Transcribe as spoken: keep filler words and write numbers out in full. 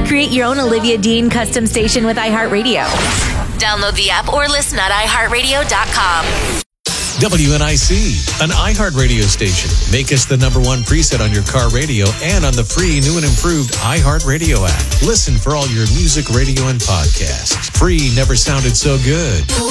Create your own Olivia Dean custom station with iHeartRadio. Download the app or listen at i heart radio dot com. W N I C, an iHeartRadio station. Make us the number one preset on your car radio and on the free new and improved iHeartRadio app. Listen for all your music, radio, and podcasts. Free never sounded so good.